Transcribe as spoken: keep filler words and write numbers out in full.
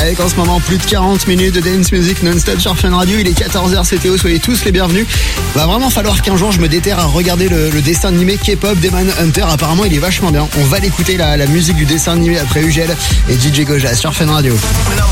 avec en ce moment plus de quarante minutes de dance music non-stop sur Fun Radio. Il est quatorze heures, c'est Théo, soyez tous les bienvenus. Va vraiment falloir qu'un jour je me déterre à regarder le, le dessin animé K-pop Demon Hunter. Apparemment il est vachement bien. On va l'écouter la, la musique du dessin animé après U G L et D J Goja sur Fun Radio.